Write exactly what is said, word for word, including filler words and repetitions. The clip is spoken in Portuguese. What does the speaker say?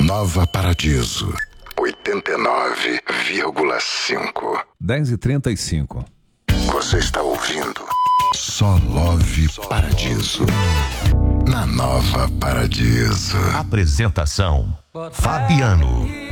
Nova Paradiso, oitenta e nove vírgula cinco. dez e trinta e cinco. Você está ouvindo Só Love Paradiso. Na Nova Paradiso. Apresentação: Fabiano.